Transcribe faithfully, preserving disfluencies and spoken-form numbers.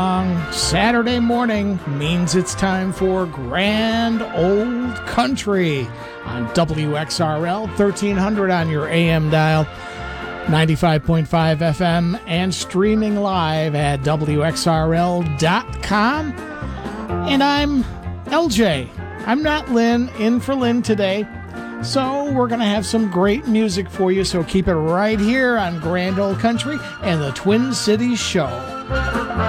Saturday morning means it's time for Grand Old Country on W X R L, thirteen hundred on your A M dial, ninety-five point five F M, and streaming live at W X R L dot com. And I'm L J. I'm not Lynn, in for Lynn today. So we're going to have some great music for you, so keep it right here on Grand Old Country and the Twin Cities Show.